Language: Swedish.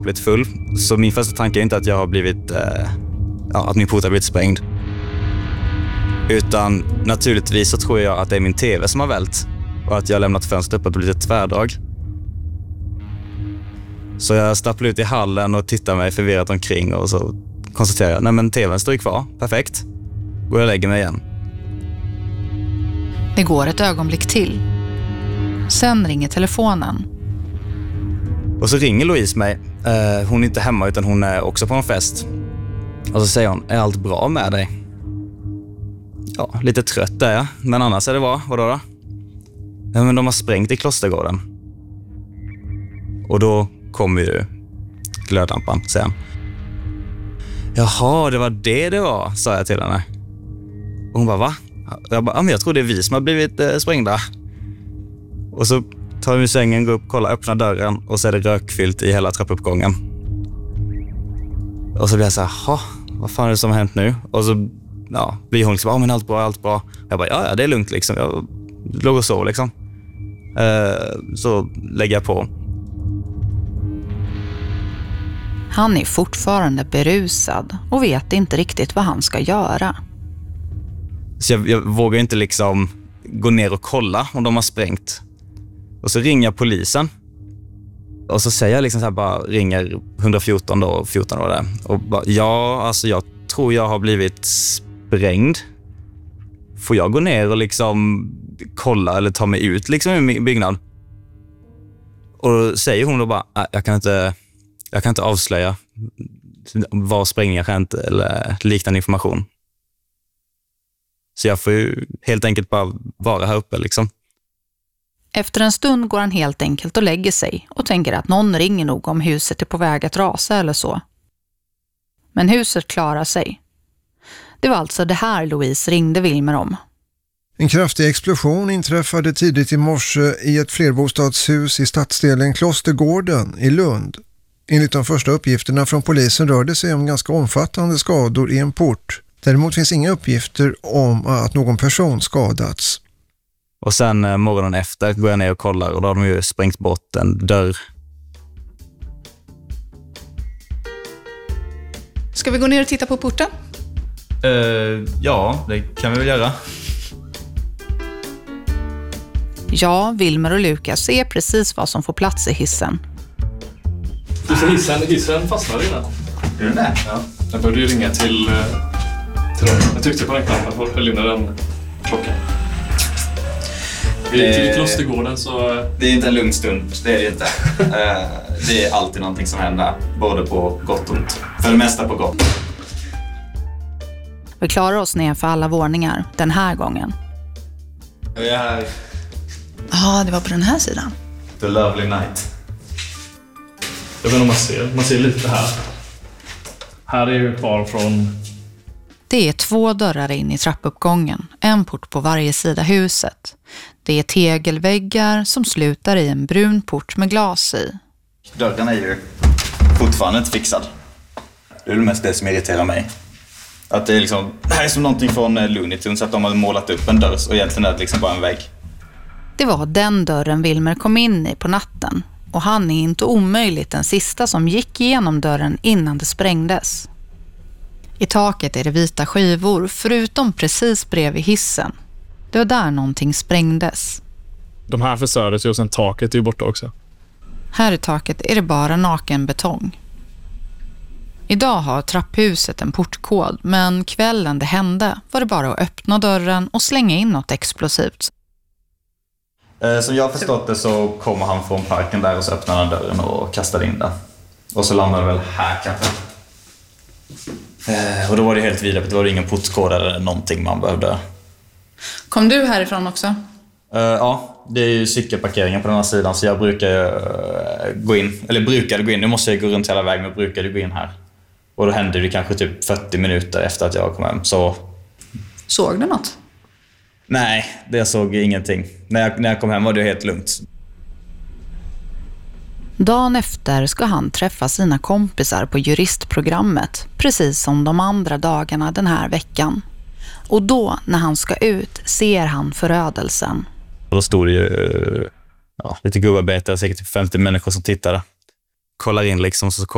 blivit full. Så min första tanke är inte att jag har blivit, att min port har blivit sprängd. Utan naturligtvis så tror jag att det är min tv som har vält. Och att jag har lämnat fönstret upp och blivit ett tvärdrag. Så jag stapplar ut i hallen och tittar mig förvirrat omkring och så konstaterar jag, nej men tvn står ju kvar, perfekt. Går jag och lägger mig igen. Det går ett ögonblick till. Sen ringer telefonen. Och så ringer Louise mig. Hon är inte hemma utan hon är också på en fest. Och så säger hon, är allt bra med dig? Ja, lite trött är jag. Men annars är det bra. Vadå då? Ja, men de har sprängt i Klostergården. Och då kommer ju glödlampan, säger han. Jaha, det var det var, sa jag till henne. Och hon bara, va? Jag bara, men jag tror det är vi som har blivit sprängda. Och så tar vi sängen, går upp, kollar, öppnar dörren och så är det rökfyllt i hela trappuppgången. Och så blir jag så här, vad fan är det som har hänt nu? Och så blir hon liksom, men allt bra. Jag bara, ja, det är lugnt liksom. Jag låg och så liksom. Så lägger jag på. Han är fortfarande berusad och vet inte riktigt vad han ska göra. Så jag vågar inte liksom gå ner och kolla om de har sprängt. Och så ringer jag polisen. Och så säger jag liksom så här, bara ringer 114 då, 14 år där. Och bara, jag tror jag har blivit sprängd. Får jag gå ner och liksom kolla eller ta mig ut liksom i min byggnad? Och då säger hon då bara, jag kan inte avslöja var sprängningar skett eller liknande information. Så jag får ju helt enkelt bara vara här uppe liksom. Efter en stund går han helt enkelt och lägger sig och tänker att någon ringer nog om huset är på väg att rasa eller så. Men huset klarar sig. Det var alltså det här Louise ringde Wilmer om. En kraftig explosion inträffade tidigt i morse i ett flerbostadshus i stadsdelen Klostergården i Lund. Enligt de första uppgifterna från polisen rör det sig om ganska omfattande skador i en port. Däremot finns inga uppgifter om att någon person skadats. Och sen morgonen efter går jag ner och kollar och då har de ju sprängt bort en dörr. Ska vi gå ner och titta på porten? Ja, det kan vi väl göra. Ja, Wilmer och Lukas ser precis vad som får plats i hissen. Hissen fastnade innan. Är det där? Ja. Jag började ju ringa till dem. Jag tryckte på den knappen för att höll inne den klockan. Till Klostergården så... Det är inte en lugn stund, det är det inte. Det är alltid någonting som händer, både på gott och ont. För det mesta på gott. Vi klarar oss ner för alla våningar den här gången. Jag är här. Ja, det var på den här sidan. The lovely night. Jag vet inte om man ser lite här. Här är ju kvar från... Det är 2 dörrar in i trappuppgången, en port på varje sida huset. Det är tegelväggar som slutar i en brun port med glas i. Dörren är ju fortfarande inte fixad. Det är mest det som irriterar mig. Att det är liksom, det här är som någonting från Looney Tunes, att de har målat upp en dörr och egentligen är det liksom bara en vägg. Det var den dörren Wilmer kom in i på natten. Och han är inte omöjligt den sista som gick igenom dörren innan det sprängdes. I taket är det vita skivor förutom precis bredvid hissen. Det var där någonting sprängdes. De här förstördes ju och sen taket är ju borta också. Här i taket är det bara naken betong. Idag har trapphuset en portkod, men kvällen det hände var det bara att öppna dörren och slänga in något explosivt. Som jag har förstått det så kommer han från parken där och så öppnar han dörren och kastar in den. Och så landar det väl här kanske. Och då var det helt vidare, det var ingen portkod eller någonting man behövde. Kom du härifrån också? Ja, det är ju cykelparkeringen på den här sidan så jag brukade gå in. Nu måste jag gå runt hela vägen, men brukade gå in här. Och då hände det kanske typ 40 minuter efter att jag kom hem. Så... Såg du något? Nej, det såg ingenting. När jag kom hem var det helt lugnt. Dagen efter ska han träffa sina kompisar på juristprogrammet, precis som de andra dagarna den här veckan. Och då, när han ska ut, ser han förödelsen. Och då stod det ju lite gubbarbetare, säkert 50 människor som tittade. Kollar in liksom, så